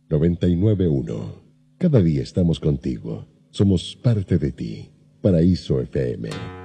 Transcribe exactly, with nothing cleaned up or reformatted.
noventa y nueve punto uno. Cada día estamos contigo. Somos parte de ti. Paraíso F M.